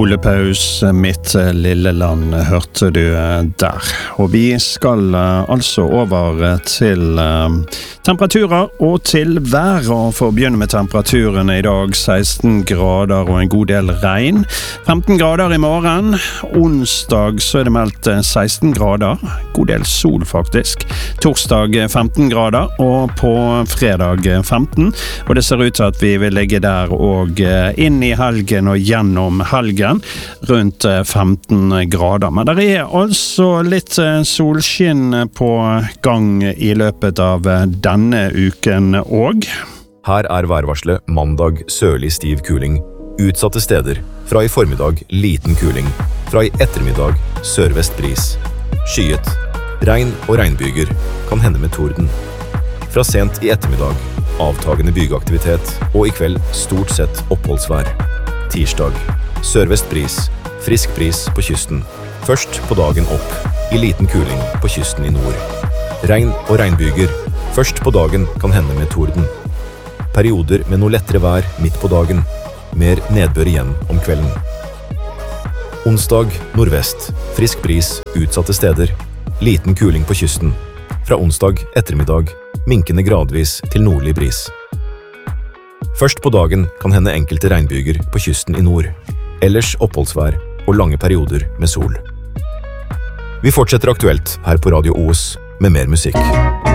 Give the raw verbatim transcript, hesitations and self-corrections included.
Ole Paus, Mitt lille land, hørte du der. Og vi skal altså over til temperaturer og til vær. Og for å begynne med temperaturene i dag, seksten grader og en god del regn. femten grader i morgen. Onsdag så er det meldt seksten grader. God del sol faktisk. Torsdag femten grader og på fredag femten. Og det ser ut til at vi vil ligge der og inn i helgen og gjennom helgen. Rundt femten grader. Men det er altså litt solskinn på gang i løpet av denne uken også. Her er værvarselet mandag sørlig stiv kuling. Utsatte steder. Fra i formiddag liten kuling. Fra i ettermiddag sørvest bris. Skyet. Regn og regnbyger. Kan hende med torden. Fra sent i ettermiddag. Avtagende bygeaktivitet. Og i kveld stort sett oppholdsvær. Tirsdag. Sørvest bris. Frisk bris på kysten. Først på dagen opp. I liten kuling på kysten i nord. Regn og regnbyger. Først på dagen kan hende med torden. Perioder med noe lettere vær midt på dagen. Mer nedbør igjen om kvelden. Onsdag nordvest. Frisk bris utsatte steder. Liten kuling på kysten. Fra onsdag ettermiddag minkende gradvis til nordlig bris. Først på dagen kan hende enkelte regnbyger på kysten i nord. Ellers oppholdsvær og lange perioder med sol. Vi fortsetter aktuelt her på Radio Os med mer musikk.